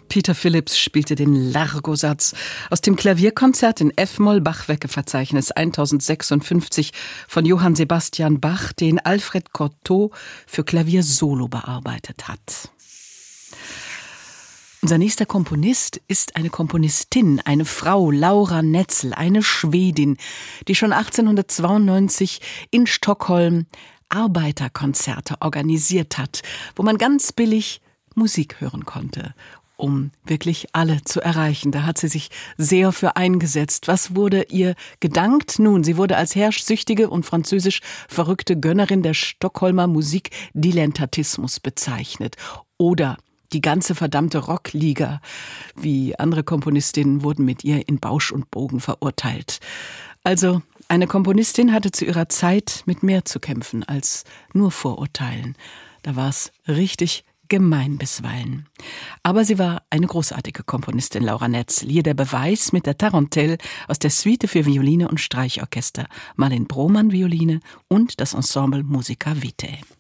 Peter Phillips spielte den Largo-Satz aus dem Klavierkonzert in F-Moll-Bachwerke-Verzeichnis 1056 von Johann Sebastian Bach, den Alfred Cortot für Klavier solo bearbeitet hat. Unser nächster Komponist ist eine Komponistin, eine Frau, Laura Netzel, eine Schwedin, die schon 1892 in Stockholm Arbeiterkonzerte organisiert hat, wo man ganz billig Musik hören konnte, um wirklich alle zu erreichen. Da hat sie sich sehr für eingesetzt. Was wurde ihr gedankt? Nun, sie wurde als herrschsüchtige und französisch verrückte Gönnerin der Stockholmer Musikdilettantismus bezeichnet. Oder die ganze verdammte Rockliga, wie andere Komponistinnen, wurden mit ihr in Bausch und Bogen verurteilt. Also eine Komponistin hatte zu ihrer Zeit mit mehr zu kämpfen als nur Vorurteilen. Da war es richtig gemein bisweilen. Aber sie war eine großartige Komponistin, Laura Netzel. Hier der Beweis mit der Tarentelle aus der Suite für Violine und Streichorchester, Marlene Brohmann Violine und das Ensemble Musica Vitae.